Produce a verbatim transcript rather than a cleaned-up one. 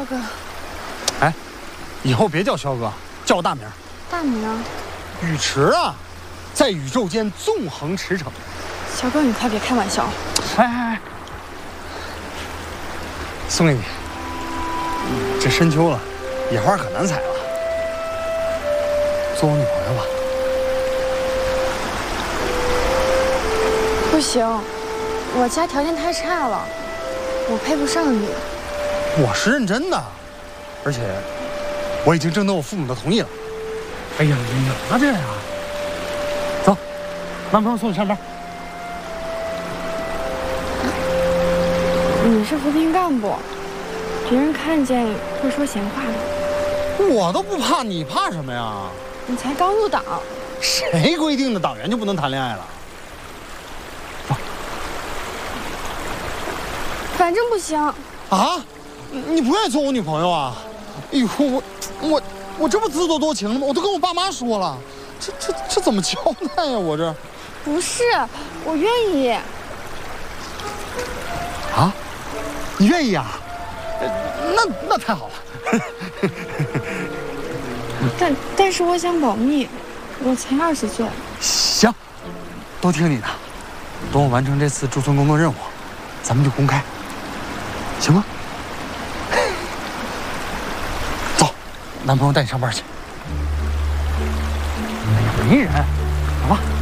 肖哥。 哎，以后别叫肖哥，叫我大名。 大名？ 宇驰啊，在宇宙间纵横驰骋。 肖哥，你快别开玩笑。 哎哎哎，送给你。这深秋了，野花可难采了。做我女朋友吧。 不行，我家条件太差了，我配不上你。 我是认真的，而且我已经征得我父母的同意了。哎呀，你哪这呀？走，男朋友送你上班。 你是扶贫干部，别人看见会说闲话的。 我都不怕，你怕什么呀？ 你才刚入党。 谁规定的党员就不能谈恋爱了？走。 反正不行。 啊？你不愿意做我女朋友啊？哎呦，我我我这不自作多情了吗？我都跟我爸妈说了，这这这怎么交代呀？我这不是，我愿意。 啊？你愿意啊？那那太好了。 但但是我想保密，我才二十岁。 行，都听你的。等我完成这次驻村工作任务，咱们就公开，行吗？走，男朋友带你上班去。哎呀，没人，走吧。